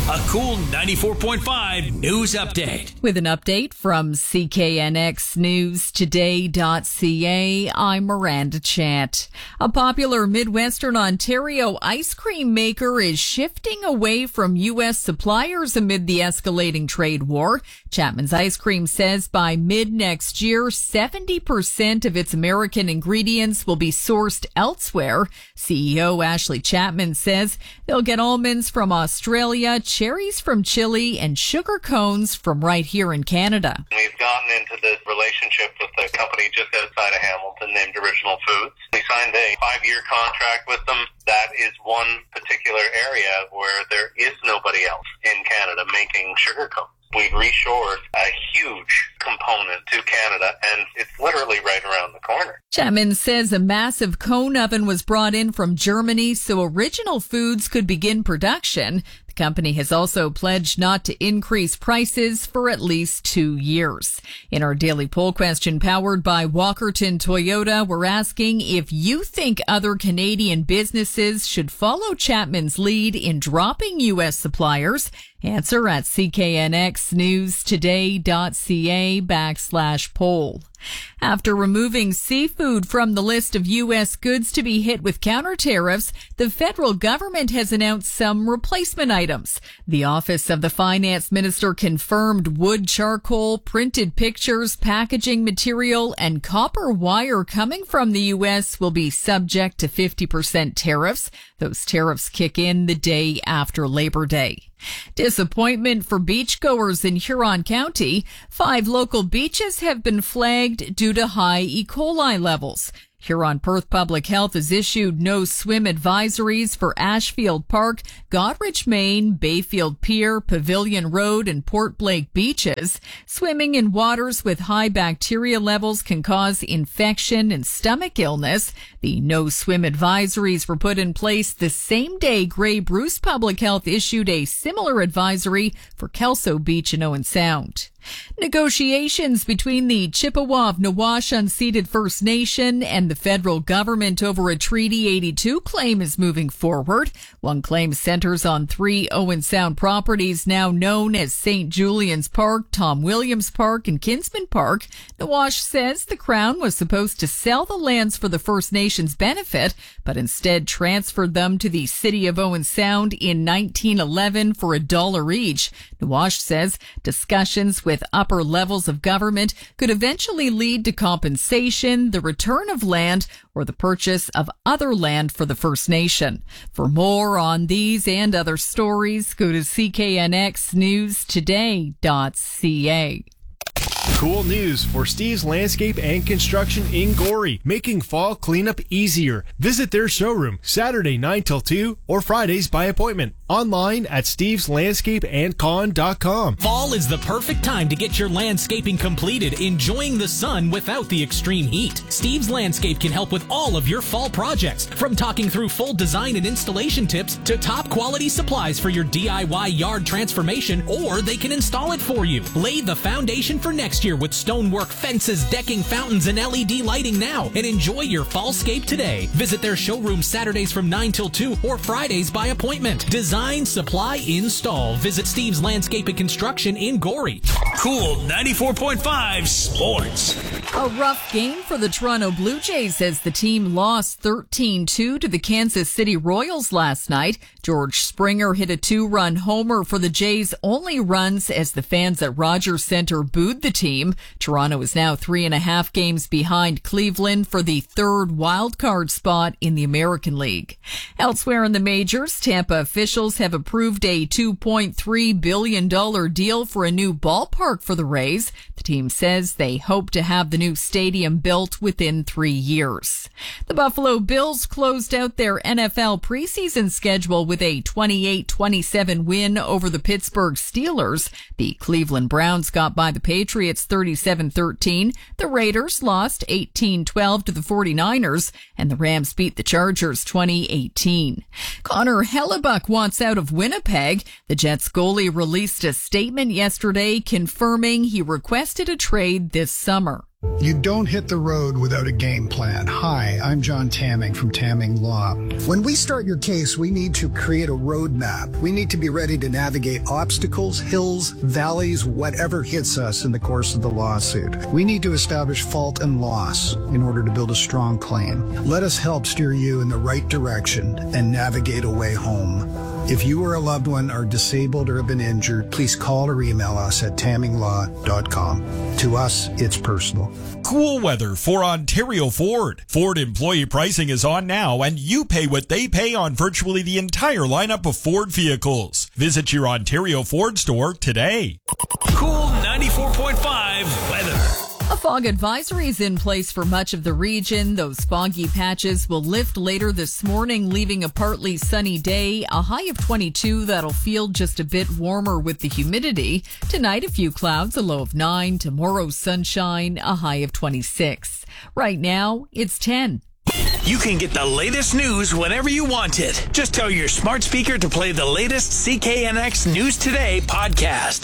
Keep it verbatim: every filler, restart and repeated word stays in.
A Cool ninety-four point five news update. With an update from C K N X News Today dot C A, I'm Miranda Chant. A popular Midwestern Ontario ice cream maker is shifting away from U S suppliers amid the escalating trade war. Chapman's Ice Cream says by mid-next year, seventy percent of its American ingredients will be sourced elsewhere. C E O Ashley Chapman says they'll get almonds from Australia, cherries from Chile, and sugar cones from right here in Canada. We've gotten into this relationship with a company just outside of Hamilton named Original Foods. We signed a five-year contract with them. That is one particular area where there is nobody else in Canada making sugar cones. We've reshored a huge component to Canada, and it's literally right around the corner. Chapman says a massive cone oven was brought in from Germany so Original Foods could begin production. The company has also pledged not to increase prices for at least two years. In our daily poll question powered by Walkerton Toyota, we're asking if you think other Canadian businesses should follow Chapman's lead in dropping U S suppliers. Answer at C K N X News Today dot C A backslash poll. After removing seafood from the list of U S goods to be hit with counter tariffs, the federal government has announced some replacement items. The Office of the Finance Minister confirmed wood charcoal, printed pictures, packaging material, and copper wire coming from the U S will be subject to fifty percent tariffs. Those tariffs kick in the day after Labor Day. Disappointment for beachgoers in Huron County. Five local beaches have been flagged due to high E. coli levels. Huron-Perth Public Health has issued no swim advisories for Ashfield Park, Goderich, Maine, Bayfield Pier, Pavilion Road, and Port Blake beaches. Swimming in waters with high bacteria levels can cause infection and stomach illness. The no swim advisories were put in place the same day Grey Bruce Public Health issued a similar advisory for Kelso Beach in Owen Sound. Negotiations between the Chippewa of Nawash unceded First Nation and the federal government over a Treaty eighty-two claim is moving forward. One claim centers on three Owen Sound properties now known as Saint Julian's Park, Tom Williams Park, and Kinsman Park. Nawash says the Crown was supposed to sell the lands for the First Nations' benefit, but instead transferred them to the city of Owen Sound in nineteen eleven for a dollar each. Nawash says discussions with with upper levels of government could eventually lead to compensation, the return of land, or the purchase of other land for the First Nation. For more on these and other stories, go to C K N X News Today dot C A. Cool news for Steve's Landscape and Construction in Gorey, making fall cleanup easier. Visit their showroom Saturday nine till two or Fridays by appointment. Online at steves landscape and con dot com. Fall is the perfect time to get your landscaping completed, enjoying the sun without the extreme heat. Steve's Landscape can help with all of your fall projects, from talking through full design and installation tips to top quality supplies for your D I Y yard transformation, or they can install it for you. Lay the foundation for next year with stonework, fences, decking, fountains, and L E D lighting now, and enjoy your fallscape today. Visit their showroom Saturdays from nine till two or Fridays by appointment. Design, supply, install. Visit Steve's Landscape and Construction in Gorey. Cool ninety-four point five Sports. A rough game for the Toronto Blue Jays as the team lost thirteen two to the Kansas City Royals last night. George Springer hit a two-run homer for the Jays' only runs as the fans at Rogers Centre booed the team. Toronto is now three and a half games behind Cleveland for the third wild card spot in the American League. Elsewhere in the majors, Tampa officials have approved a two point three billion dollars deal for a new ballpark for the Rays. The team says they hope to have the new stadium built within three years. The Buffalo Bills closed out their N F L preseason schedule with a twenty-eight twenty-seven win over the Pittsburgh Steelers. The Cleveland Browns got by the Patriots thirty-seven thirteen. The Raiders lost eighteen twelve to the forty-niners, and the Rams beat the Chargers twenty eighteen. Connor Hellebuck wants out of Winnipeg. The Jets goalie released a statement yesterday confirming he requested a trade this summer. You don't hit the road without a game plan. Hi, I'm John Tamming from Tamming Law. When we start your case, we need to create a roadmap. We need to be ready to navigate obstacles, hills, valleys, whatever hits us in the course of the lawsuit. We need to establish fault and loss in order to build a strong claim. Let us help steer you in the right direction and navigate a way home. If you or a loved one are disabled or have been injured, please call or email us at tamming law dot com. To us, it's personal. Cool weather for Ontario Ford. Ford employee pricing is on now, and you pay what they pay on virtually the entire lineup of Ford vehicles. Visit your Ontario Ford store today. Cool ninety-four point five weather. A fog advisory is in place for much of the region. Those foggy patches will lift later this morning, leaving a partly sunny day. A high of twenty-two that'll feel just a bit warmer with the humidity. Tonight, a few clouds, a low of nine. Tomorrow, sunshine, a high of twenty-six. Right now, it's ten. You can get the latest news whenever you want it. Just tell your smart speaker to play the latest C K N X News Today podcast.